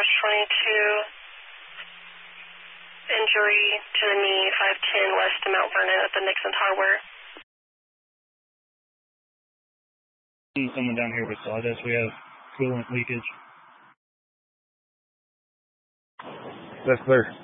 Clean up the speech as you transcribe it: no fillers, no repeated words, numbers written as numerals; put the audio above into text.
March 22, injury to the knee, 510 west of Mount Vernon at the Nixon Hardware. Someone down here with sawdust. We have coolant leakage. That's clear.